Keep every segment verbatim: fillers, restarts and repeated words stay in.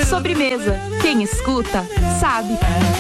Sobremesa. Quem escuta, sabe.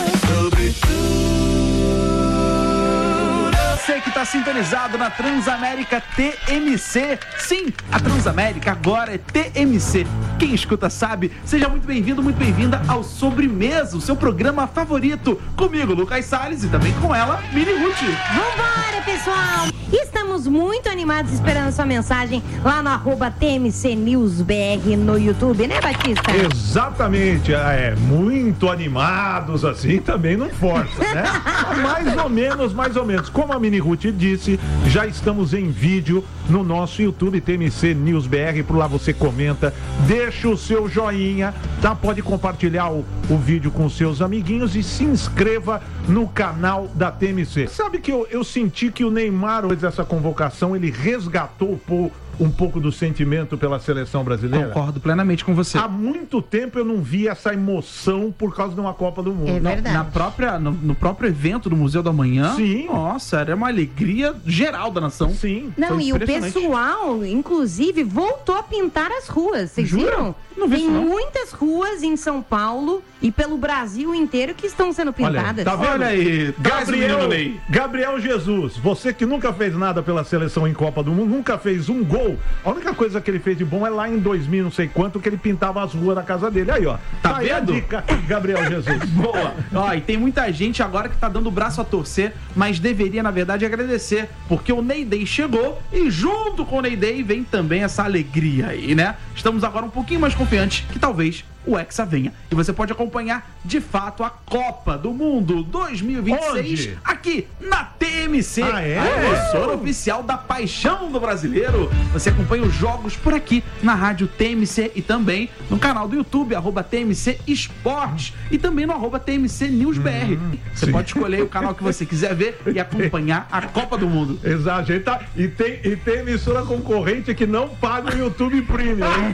Você que está sintonizado na Transamérica T M C. Sim, a Transamérica agora é T M C. Quem escuta sabe. Seja muito bem-vindo, muito bem-vinda ao Sobremesa, o seu programa favorito. Comigo, Lucas Salles, e também com ela, Mini Ruth. Vambora, pessoal! Estamos muito animados esperando sua mensagem lá no arroba T M C News B R no YouTube, né, Batista? Exatamente, é, muito animados assim também não força, né? Mais ou menos, mais ou menos. Como a Mini Ruth disse, já estamos em vídeo no nosso YouTube T M C News B R, por lá você comenta, deixa o seu joinha, tá? Pode compartilhar o, o vídeo com seus amiguinhos e se inscreva no canal da T M C. Sabe que eu, eu senti que o Neymar, hoje dessa convocação, ele resgatou o um pouco do sentimento pela seleção brasileira? Concordo plenamente com você. Há muito tempo eu não vi essa emoção por causa de uma Copa do Mundo. É verdade. Na própria, no, no próprio evento do Museu da Manhã. Sim. Nossa, era uma alegria geral da nação. Sim. Não, Foi e o impressionante. pessoal, inclusive, voltou a pintar as ruas. Vocês Jura? viram? Não vi Tem isso, não. muitas ruas em São Paulo e pelo Brasil inteiro que estão sendo pintadas. Tá vendo? Olha aí, traz o menino Gabriel, Ney. Gabriel Jesus, você que nunca fez nada pela seleção em Copa do Mundo, nunca fez um gol. A única coisa que ele fez de bom é lá em dois mil, não sei quanto, que ele pintava as ruas da casa dele. Aí, ó. Tá aí a vendo? dica, Gabriel Jesus. Boa. Ó, e tem muita gente agora que tá dando o braço a torcer, mas deveria, na verdade, agradecer, porque o Ney Day chegou e junto com o Ney Day vem também essa alegria aí, né? Estamos agora um pouquinho mais confiantes que talvez o Hexa venha. E você pode acompanhar, de fato, a Copa do Mundo dois mil e vinte e seis Onde? aqui na T M C, Ah, é? a emissora oficial da paixão do brasileiro. Você acompanha os jogos por aqui na rádio T M C e também no canal do YouTube, arroba T M C Esportes, e também no arroba T M C News B R. Hum, você sim. pode escolher o canal que você quiser ver e acompanhar a Copa do Mundo. Exato, gente, tá? E tem, e tem emissora concorrente que não paga o YouTube Premium, hein?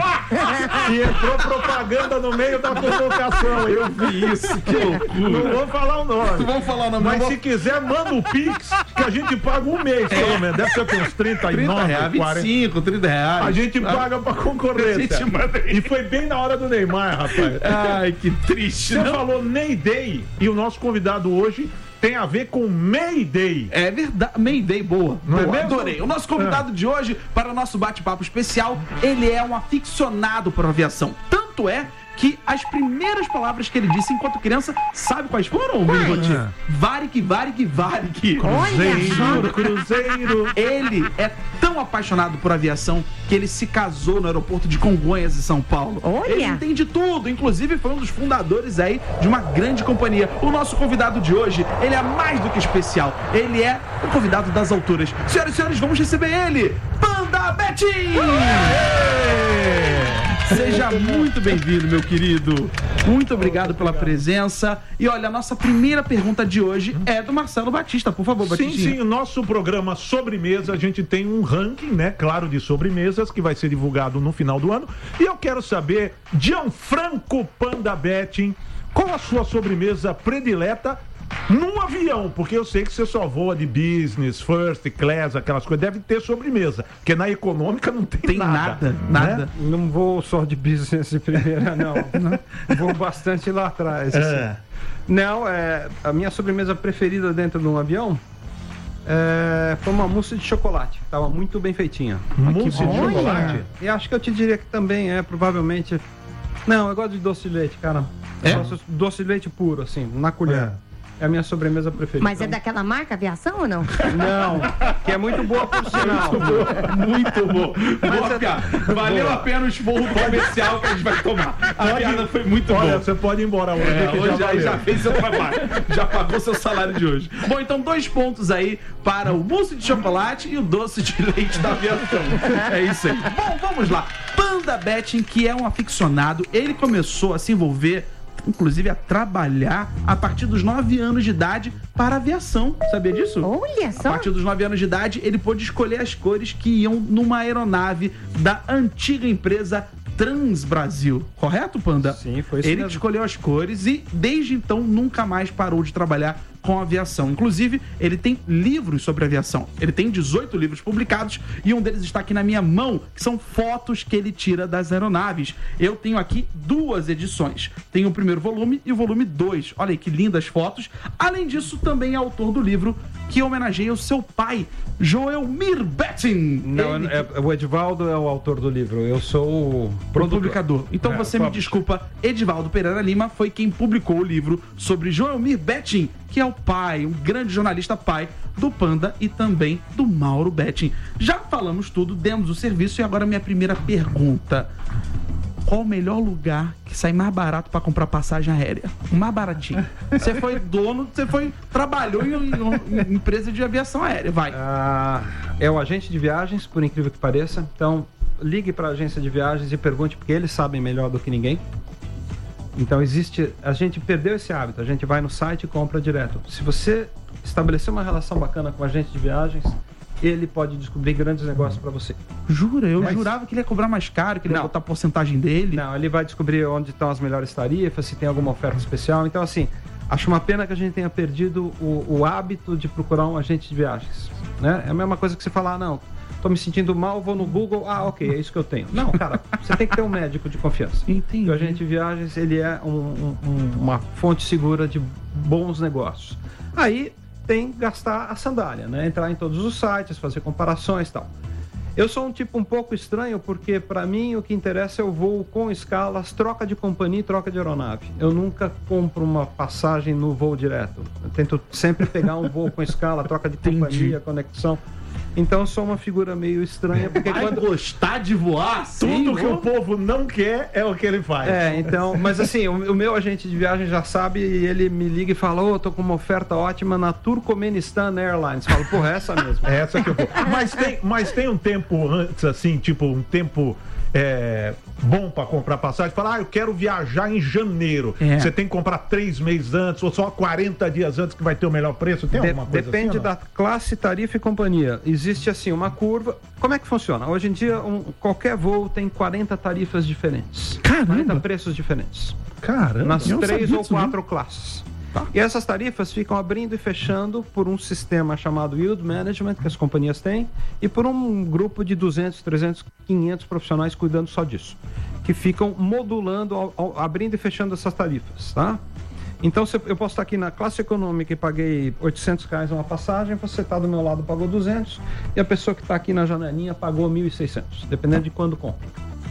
E entrou propaganda no meio da convocação. Eu vi isso, que loucura. Não vou falar o nome. Não vamos falar o nome, Mas não se vou- quiser, manda o Pix, que a gente paga um mês, pelo menos. Deve ser com uns trinta e trinta nove, reais, vinte e quarenta. cinco, trinta reais. A gente paga pra concorrência. A gente manda aí. E foi bem na hora do Neymar, rapaz. Ai, que triste. Você não? falou Ney Day e o nosso convidado hoje tem a ver com Mayday. É verdade, Mayday, boa. Não é boa, mesmo? adorei. O nosso convidado de hoje, para o nosso bate-papo especial, ele é um aficionado por aviação. Tanto é que as primeiras palavras que ele disse enquanto criança, sabe quais foram, Quais? Mirigotti? Varig, Varig, Varig. Olha só. Cruzeiro. Ele é tão apaixonado por aviação que ele se casou no aeroporto de Congonhas, em São Paulo. Olha. Ele entende tudo, inclusive foi um dos fundadores aí de uma grande companhia. O nosso convidado de hoje, ele é mais do que especial. Ele é o convidado das alturas. Senhoras e senhores, vamos receber ele, Panda Betim! Seja muito bem-vindo, meu querido. Muito obrigado pela presença. E olha, a nossa primeira pergunta de hoje é do Marcelo Batista. Por favor, Sim, Batistinha. sim, o nosso programa Sobremesa, a gente tem um ranking, né, claro, de sobremesas que vai ser divulgado no final do ano. E eu quero saber, Gianfranco Panda Betting, qual a sua sobremesa predileta num avião? Porque eu sei que você só voa de business, first class, aquelas coisas. Deve ter sobremesa, porque na econômica não tem, Tem nada, nada, né? nada. Não vou só de business de primeira, não. Vou bastante lá atrás. assim. É. Não, é, a minha sobremesa preferida dentro de um avião é, foi uma mousse de chocolate. Tava muito bem feitinha. Mousse de bom. chocolate. E acho que eu te diria que também é, provavelmente... Não, eu gosto de doce de leite, cara. Eu É? gosto de doce de leite puro, assim, na colher. É a minha sobremesa preferida. Mas é daquela marca aviação ou não? Não, que é muito boa por sinal. Muito bom. Boa, é- piada. Valeu a pena o esporro comercial que a gente vai tomar. A piada foi muito Olha, boa. você pode ir embora hoje. É, que hoje já, valeu. já fez seu trabalho, já pagou seu salário de hoje. Bom, então dois pontos aí para o mousse de chocolate e o doce de leite da aviação. É isso aí. Bom, vamos lá. Panda Betting, que é um aficionado, ele começou a se envolver, inclusive a trabalhar a partir dos nove anos de idade para a aviação. Sabia disso? Olha A só. partir dos nove anos de idade, ele pôde escolher as cores que iam numa aeronave da antiga empresa Transbrasil. Correto, Panda? Sim, foi isso Ele mesmo. que escolheu as cores e, desde então, nunca mais parou de trabalhar com aviação. Inclusive, ele tem livros sobre aviação. Ele tem dezoito livros publicados e um deles está aqui na minha mão, que são fotos que ele tira das aeronaves. Eu tenho aqui duas edições. Tem o primeiro volume e o volume dois. Olha aí que lindas fotos. Além disso, também é autor do livro que homenageia o seu pai, Joelmir Betting. Não, Ele... é, o Edivaldo é o autor do livro. Eu sou o produtor. publicador. Então É, você me desculpa, Edivaldo Pereira Lima foi quem publicou o livro sobre Joelmir Betting, que é o pai, um grande jornalista pai do Panda e também do Mauro Betting. Já falamos tudo, demos o serviço e agora minha primeira pergunta. Qual o melhor lugar que sai mais barato para comprar passagem aérea? O mais baratinho. Você foi dono, você foi trabalhou em, em, em empresa de aviação aérea, vai. Ah, é o agente de viagens, por incrível que pareça. Então, ligue para a agência de viagens e pergunte, porque eles sabem melhor do que ninguém. Então, existe... A gente perdeu esse hábito. A gente vai no site e compra direto. Se você estabelecer uma relação bacana com o agente de viagens, ele pode descobrir grandes negócios para você. Jura? Eu Mas... jurava que ele ia cobrar mais caro, que ele Não. ia botar a porcentagem dele. Não, ele vai descobrir onde estão as melhores tarifas, se tem alguma oferta especial. Então, assim, acho uma pena que a gente tenha perdido o, o hábito de procurar um agente de viagens. Né? É a mesma coisa que você falar, ah, não, tô me sentindo mal, vou no Google, ah, ok, é isso que eu tenho. Não, cara, você tem que ter um médico de confiança. Entendi. E o agente de viagens, ele é um, um, um, uma fonte segura de bons negócios. Aí tem que gastar a sandália, né? Entrar em todos os sites, fazer comparações e tal. Eu sou um tipo um pouco estranho, porque para mim o que interessa é o voo com escalas, troca de companhia e troca de aeronave. Eu nunca compro uma passagem no voo direto. Eu tento sempre pegar um voo com escala, troca de companhia, conexão. Então eu sou uma figura meio estranha, porque Vai quando... gostar de voar? Sim, Tudo que o povo não quer é o que ele faz. É, então, mas assim, o, o meu agente de viagem já sabe e ele me liga e fala, ô, oh, tô com uma oferta ótima na Turcomenistan Airlines. Falo, porra, é essa mesmo. É essa que eu vou. Mas tem, mas tem um tempo antes, assim, tipo, um tempo é, bom pra comprar passagem. Fala, ah, eu quero viajar em janeiro. É. Você tem que comprar três meses antes ou só quarenta dias antes que vai ter o melhor preço? Tem De- alguma coisa depende assim, ou não? da classe, tarifa e companhia. Existe assim uma curva. Como é que funciona? Hoje em dia, um- qualquer voo tem quarenta tarifas diferentes. Caramba! quarenta preços diferentes. Caramba, Nas eu não três sabia ou disso, quatro classes. E essas tarifas ficam abrindo e fechando por um sistema chamado Yield Management, que as companhias têm, e por um grupo de duzentos, trezentos, quinhentos profissionais cuidando só disso, que ficam modulando, ao- ao- abrindo e fechando essas tarifas, tá? Então, se eu eu posso estar aqui na classe econômica e paguei oitocentos reais uma passagem, você está do meu lado pagou duzentos, e a pessoa que está aqui na janelinha pagou mil e seiscentos, dependendo de quando compra.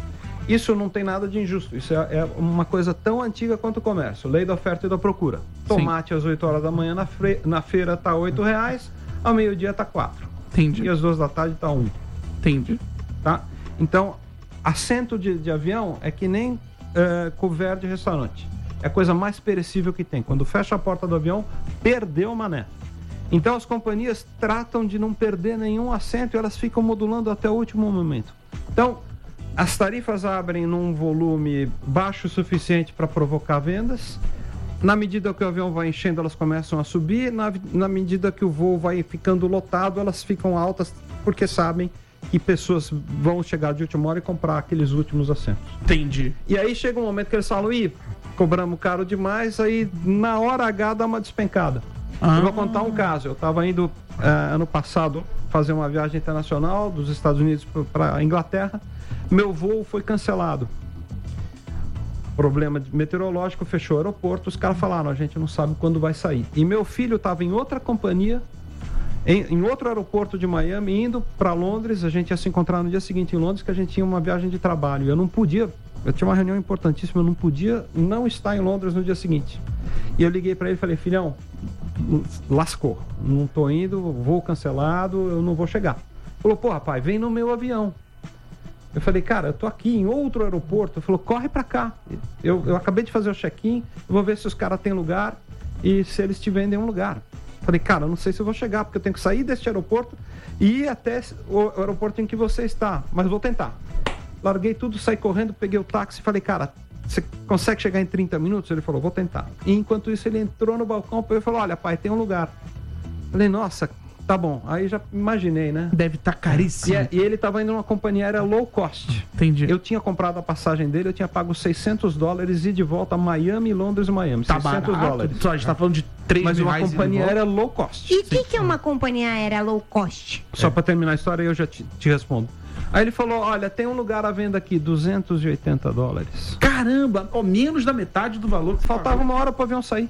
Isso não tem nada de injusto. Isso é, é uma coisa tão antiga quanto o comércio. Lei da oferta e da procura. Tomate às oito horas da manhã na, fre... na feira está oito reais, ao meio-dia está quatro. Entendi. E às duas da tarde está um. Entendi. Tá? Então, assento de, de avião é que nem é, couvert de restaurante. É a coisa mais perecível que tem. Quando fecha a porta do avião, perdeu o mané. Então, as companhias tratam de não perder nenhum assento e elas ficam modulando até o último momento. Então, as tarifas abrem num volume baixo o suficiente para provocar vendas. Na medida que o avião vai enchendo, elas começam a subir. Na, na medida que o voo vai ficando lotado, elas ficam altas porque sabem que pessoas vão chegar de última hora e comprar aqueles últimos assentos. Entendi. E aí chega um momento que eles falam, ih, cobramos caro demais, aí na hora H dá uma despencada. Ah. Eu vou contar um caso. Eu estava indo uh, ano passado fazer uma viagem internacional dos Estados Unidos para a Inglaterra. Meu voo foi cancelado. Problema meteorológico, fechou o aeroporto. Os caras falaram, a gente não sabe quando vai sair. E meu filho estava em outra companhia, em, em outro aeroporto de Miami, indo para Londres. A gente ia se encontrar no dia seguinte em Londres, que a gente tinha uma viagem de trabalho. Eu não podia, eu tinha uma reunião importantíssima, eu não podia não estar em Londres no dia seguinte. E eu liguei para ele e falei, filhão, lascou, não tô indo, voo cancelado, eu não vou chegar. Falou, pô, rapaz, vem no meu avião. Eu falei, cara, eu tô aqui em outro aeroporto. Ele falou, corre pra cá. Eu, eu acabei de fazer o check-in, vou ver se os caras têm lugar e se eles te vendem um lugar. Eu falei, cara, eu não sei se eu vou chegar, porque eu tenho que sair deste aeroporto e ir até o aeroporto em que você está, mas vou tentar. Larguei tudo, saí correndo, peguei o táxi e falei, cara, você consegue chegar em trinta minutos? Ele falou, vou tentar. E enquanto isso ele entrou no balcão e falou, olha pai, tem um lugar. Eu falei, nossa, tá bom. Aí já imaginei, né? Deve estar tá caríssimo. E, é, e ele tava indo numa companhia aérea low cost. Entendi. Eu tinha comprado a passagem dele, eu tinha pago seiscentos dólares e de volta a Miami, Londres e Miami. Tá seiscentos barato. dólares. Só, a gente tá falando de três Mas mil uma reais companhia de aérea low cost. E o que, que é uma companhia aérea low cost? Só pra terminar a história, eu já te, te respondo. Aí ele falou, olha, tem um lugar à venda aqui, duzentos e oitenta dólares. Caramba, ó, menos da metade do valor que Faltava uma hora pro avião sair.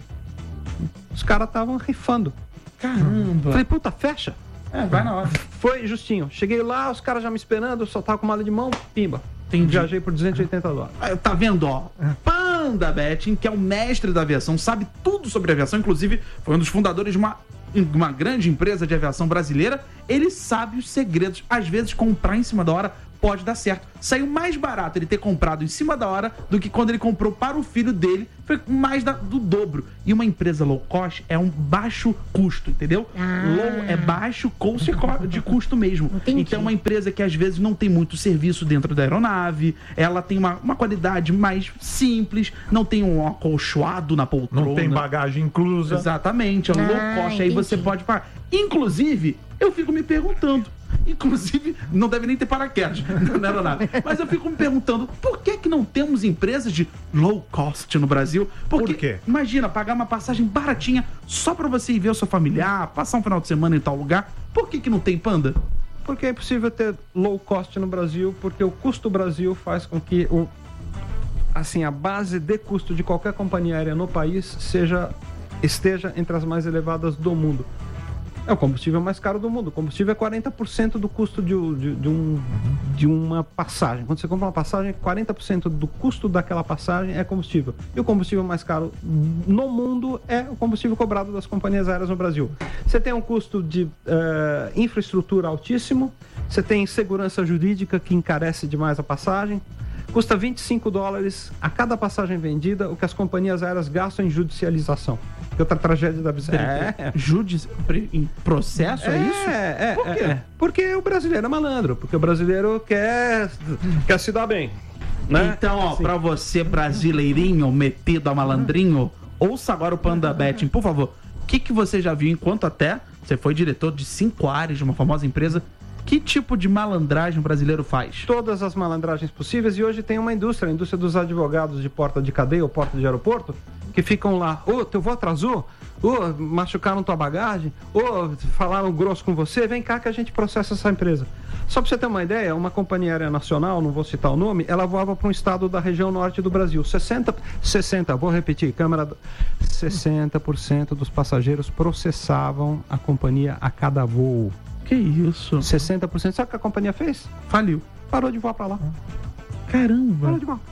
Os caras estavam rifando. Caramba. Falei, puta, fecha. É, vai na hora. Foi justinho. Cheguei lá, os caras já me esperando, eu só tava com mala de mão, pimba. Entendi. Viajei por duzentos e oitenta dólares. Ah, tá vendo, ó? Panda Betting, que é o mestre da aviação, sabe tudo sobre aviação, inclusive foi um dos fundadores de uma, uma grande empresa de aviação brasileira. Ele sabe os segredos. Às vezes, comprar em cima da hora pode dar certo. Saiu mais barato ele ter comprado em cima da hora do que quando ele comprou para o filho dele. Foi mais da, do dobro. E uma empresa low cost é um baixo custo, entendeu? Ah. Low é baixo custo de custo mesmo. Entendi. Então é uma empresa que às vezes não tem muito serviço dentro da aeronave, ela tem uma, uma qualidade mais simples, não tem um acolchoado na poltrona. Não tem bagagem inclusa. Exatamente, é um Ah, low cost, aí entendi. você pode pagar. Inclusive, eu fico me perguntando, inclusive, não deve nem ter paraquedas na aeronave, mas eu fico me perguntando, por que que não temos empresas de low cost no Brasil? Porque, Por quê? imagina, pagar uma passagem baratinha só pra você ir ver o seu familiar, passar um final de semana em tal lugar, por que que não tem, Panda? Porque é impossível ter low cost no Brasil, porque o custo Brasil faz com que o, assim, a base de custo de qualquer companhia aérea no país seja, esteja entre as mais elevadas do mundo. É o combustível mais caro do mundo. O combustível é quarenta por cento do custo de, de, de, um, de uma passagem. Quando você compra uma passagem, quarenta por cento do custo daquela passagem é combustível. E o combustível mais caro no mundo é o combustível cobrado das companhias aéreas no Brasil. Você tem um custo de uh, infraestrutura altíssimo, você tem segurança jurídica que encarece demais a passagem, custa vinte e cinco dólares a cada passagem vendida, o que as companhias aéreas gastam em judicialização. Que outra tragédia da vida. É, Judici... em processo, é, É, isso? é, Por quê? é, é. Porque o brasileiro é malandro, porque o brasileiro quer, quer se dar bem. Né? Então, ó, Assim. pra você brasileirinho, metido a malandrinho, ouça agora o Panda Betting, por favor. O que, que você já viu enquanto até você foi diretor de cinco áreas de uma famosa empresa? Que tipo de malandragem o brasileiro faz? Todas as malandragens possíveis, e hoje tem uma indústria, a indústria dos advogados de porta de cadeia ou porta de aeroporto, que ficam lá, ô, teu voo atrasou, ô, machucaram tua bagagem, ô, falaram grosso com você, vem cá que a gente processa essa empresa. Só pra você ter uma ideia, uma companhia aérea nacional, não vou citar o nome, ela voava para um estado da região norte do Brasil. sessenta, sessenta, vou repetir, câmera, sessenta por cento dos passageiros processavam a companhia a cada voo. Que isso? sessenta por cento. Sabe o que a companhia fez? Faliu. Parou de voar para lá. Caramba. Parou de voar.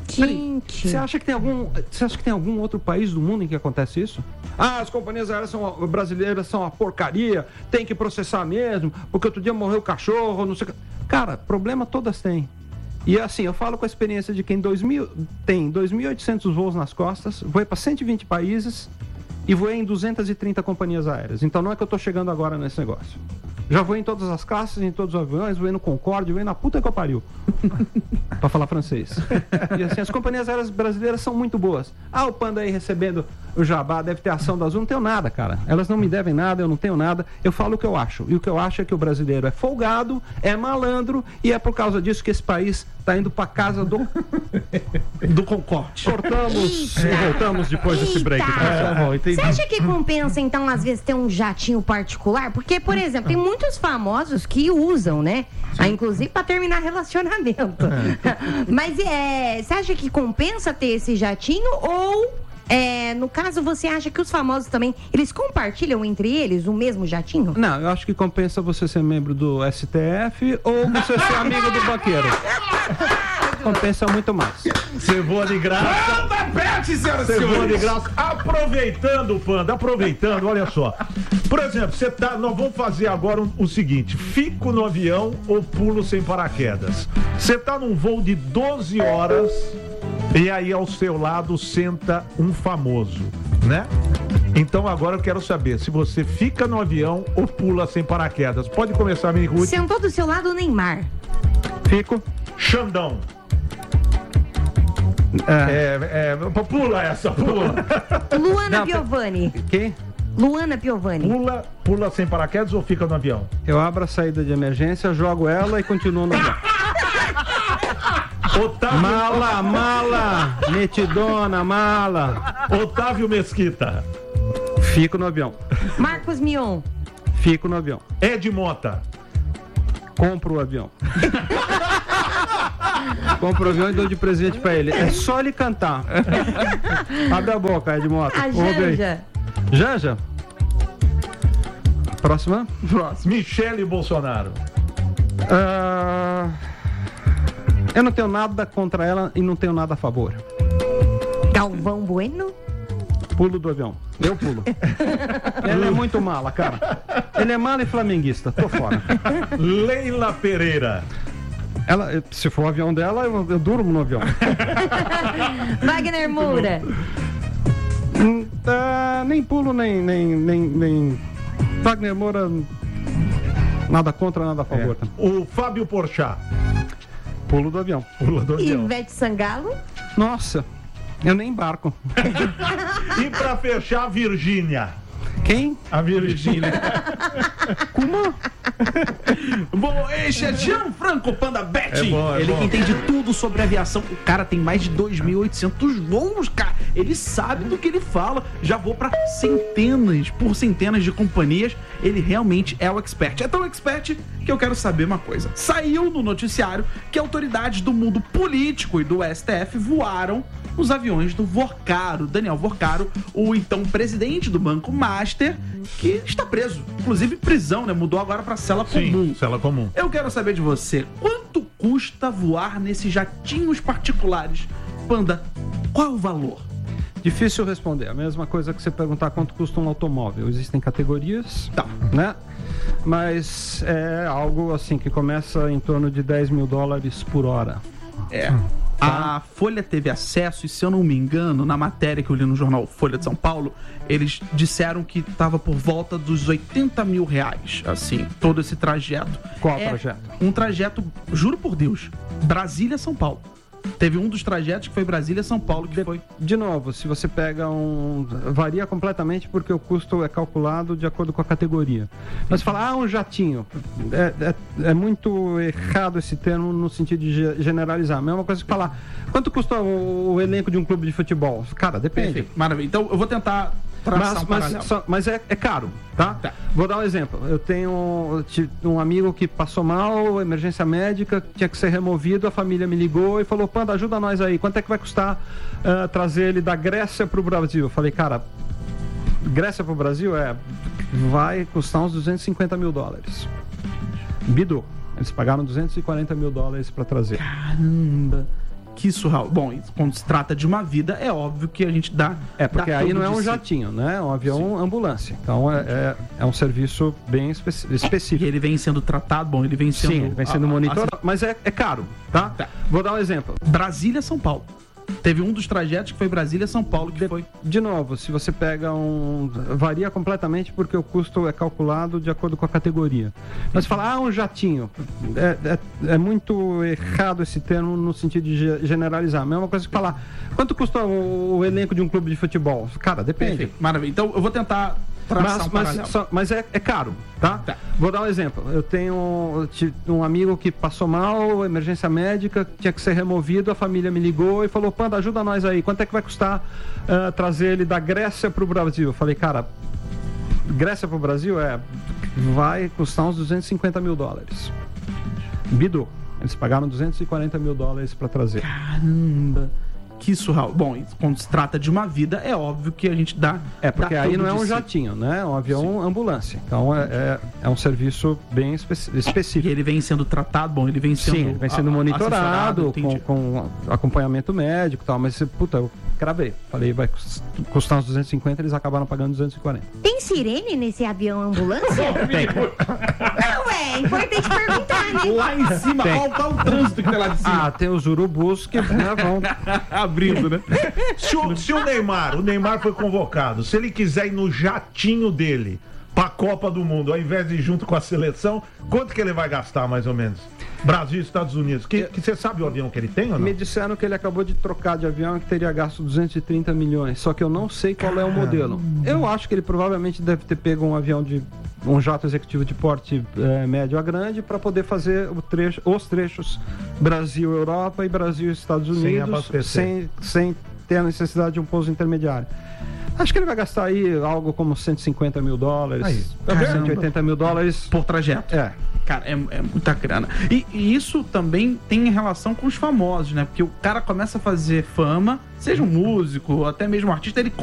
Gente. Você acha que tem algum, você acha que tem algum outro país do mundo em que acontece isso? Ah, as companhias aéreas são, brasileiras são uma porcaria, tem que processar mesmo, porque outro dia morreu o cachorro, não sei o que. Cara, problema todas têm. E assim, eu falo com a experiência de quem dois mil, tem dois mil e oitocentos voos nas costas, voei para cento e vinte países e voei em duzentas e trinta companhias aéreas. Então não é que eu tô chegando agora nesse negócio. Já voei em todas as classes, em todos os aviões, voei no Concorde, voei na puta que eu pariu. Pra falar francês. E assim, as companhias aéreas brasileiras são muito boas. Ah, o Panda aí recebendo o jabá, deve ter ação da Azul. Não tenho nada, cara. Elas não me devem nada, eu não tenho nada. Eu falo o que eu acho. E o que eu acho é que o brasileiro é folgado, é malandro, e é por causa disso que esse país tá indo pra casa do... do Concorde. Cortamos Eita. e voltamos depois desse break. Eita. Tá bom, entendi. Você acha que compensa, então, às vezes, ter um jatinho particular? Porque, por exemplo, tem muitos famosos que usam, né? Ah, inclusive para terminar relacionamento. Mas é, você acha que compensa ter esse jatinho? Ou, é, no caso, você acha que os famosos também, eles compartilham entre eles o mesmo jatinho? Não, eu acho que compensa você ser membro do S T F ou você ser amigo do banqueiro. Compensa muito mais. Você voa de graça. Panda Betting, senhoras e Você voa de senhores. graça. Aproveitando, Panda, aproveitando, olha só. Por exemplo, você tá, nós vamos fazer agora o, o seguinte: fico no avião ou pulo sem paraquedas. Você tá num voo de doze horas e aí ao seu lado senta um famoso, né? Então agora eu quero saber se você fica no avião ou pula sem paraquedas. Pode começar, Mini Ruth. Sentou do seu lado o Neymar. Fico. Xandão. É. É, é, pula essa, pula. Luana Não, Piovani. Quem? Luana Piovani. Pula, pula sem paraquedas ou fica no avião? Eu abro a saída de emergência, jogo ela e continuo no avião. Otávio... Mala, mala, metidona, mala. Otávio Mesquita. Fico no avião. Marcos Mion. Fico no avião. Ed Mota. Compro o avião. Compro o avião e dou de presente pra ele. É só ele cantar. Abre a boca, Ed Mota. A Vamos ver aí. Janja. Janja. Próxima. Próximo. Michele Bolsonaro. Ah, eu não tenho nada contra ela e não tenho nada a favor. Galvão Bueno. Pulo do avião. Eu pulo. Ele é muito mala, cara. Ele é mala e flamenguista. Tô fora. Leila Pereira. Ela, se for o avião dela, eu, eu durmo no avião. Wagner Moura. Hum, ah, nem pulo, nem, nem, nem, nem... Wagner Moura, nada contra, nada a favor. É. O Fábio Porchat. Pulo do avião. Pula do avião. Ivete Sangalo. Nossa, eu nem embarco. E pra fechar, Virgínia. Quem? A Virgínia. Como? Bom, este é Gianfranco Panda Betting. É bom, é ele bom. que entende tudo sobre aviação. O cara tem mais de dois mil e oitocentos voos, cara. Ele sabe do que ele fala. Já vou pra centenas por centenas de companhias. Ele realmente é o expert. É tão expert que eu quero saber uma coisa. Saiu no noticiário que autoridades do mundo político e do S T F voaram os aviões do Vorcaro, Daniel Vorcaro, o então presidente do Banco Master, que está preso. Inclusive prisão, né? Mudou agora para cela comum. Sim, cela comum. Eu quero saber de você, quanto custa voar nesses jatinhos particulares? Panda, qual é o valor? Difícil responder. A mesma coisa que você perguntar quanto custa um automóvel. Existem categorias, Tá. né? Mas é algo assim que começa em torno de dez mil dólares por hora. É. A Folha teve acesso, e se eu não me engano, na matéria que eu li no jornal Folha de São Paulo, eles disseram que estava por volta dos oitenta mil reais, assim, todo esse trajeto. Qual É trajeto? Um trajeto, juro por Deus, Brasília-São Paulo. Teve um dos trajetos que foi Brasília-São Paulo, que foi... De novo, se você pega um... Varia completamente porque o custo é calculado de acordo com a categoria. Mas fala, ah, um jatinho. É, é, é muito errado esse termo no sentido de ge- generalizar. A mesma coisa que falar, quanto custa o, o elenco de um clube de futebol? Cara, depende. Perfeito, maravilha. Então eu vou tentar traçar Mas, um mas, paralelo. só- mas é, é caro, tá? Tá. Vou dar um exemplo. Eu tenho eu tive um amigo que passou mal, emergência médica, tinha que ser removido, a família me ligou e falou, Panda, ajuda nós aí. Quanto é que vai custar ah, trazer ele da Grécia pro Brasil? Eu falei, cara, Grécia pro Brasil é vai custar uns duzentos e cinquenta mil dólares. Bidu. Eles pagaram duzentos e quarenta mil dólares para trazer. Caramba, que surreal. Bom, quando se trata de uma vida, é óbvio que a gente dá... É, porque dá aí tudo não é de um si. jatinho, né? É um avião ambulância. Então é, é, é um serviço bem espe- E específico. ele vem sendo tratado, bom, ele vem sendo... Sim, vem sendo a- a- monitorado, mas é, é caro, tá? Tá. Vou dar um exemplo. Brasília-São Paulo. Teve um dos trajetos que foi Brasília-São Paulo, que foi... De novo, se você pega um... Varia completamente porque o custo é calculado de acordo com a categoria. Mas fala, ah, um jatinho. É, é, é muito errado esse termo no sentido de ge- generalizar. A mesma coisa que falar, quanto custa o, o elenco de um clube de futebol? Cara, depende. Perfeito, maravilha. Então eu vou tentar traçar Mas, um mas, paralelo. só- mas é, é caro, tá? Tá. Vou dar um exemplo. Eu tenho eu tive um amigo que passou mal, emergência médica, tinha que ser removido, a família me ligou e falou, Panda, ajuda nós aí. Quanto é que vai custar ah, trazer ele da Grécia pro Brasil? Eu falei, cara, Grécia pro Brasil é vai custar uns duzentos e cinquenta mil dólares. Bidu. Eles pagaram duzentos e quarenta mil dólares para trazer. Caramba, que surreal. Bom, e quando se trata de uma vida, é óbvio que a gente dá... É, porque dá aí tudo não é de um si. jatinho, né? É um avião ambulância. Então é, é, é um serviço bem espe- E específico. ele vem sendo tratado, bom, ele vem sendo... Sim, vem sendo a- a- monitorado, assessorado, com, entendi. com acompanhamento médico e tal, mas, puta, eu cravei. Falei, vai cust- custar uns duzentos e cinquenta, eles acabaram pagando duzentos e quarenta. Tem sirene nesse avião ambulância? Tem. Não, é importante perguntar, né? Lá em cima, Tem. olha o- olha o trânsito que tem lá de cima. Ah, tem os urubus que né, vão... Abrindo, né? Se o, se o Neymar, o Neymar foi convocado, se ele quiser ir no jatinho dele, pra Copa do Mundo, ao invés de ir junto com a seleção, quanto que ele vai gastar, mais ou menos? Brasil e Estados Unidos. Que, que você sabe o avião que ele tem ou não? Me disseram que ele acabou de trocar de avião e que teria gasto duzentos e trinta milhões, só que eu não sei qual é o modelo. Eu acho que ele provavelmente deve ter pego um avião de um jato executivo de porte é, médio a grande para poder fazer o trecho, os trechos Brasil-Europa e Brasil-Estados Unidos sem, sem, sem ter a necessidade de um pouso intermediário. Acho que ele vai gastar aí algo como cento e cinquenta mil dólares, Aí, cento e oitenta mil dólares por trajeto. É. Cara, é, é muita grana. E, e isso também tem relação com os famosos, né? Porque o cara começa a fazer fama, seja um músico, ou até mesmo um artista, ele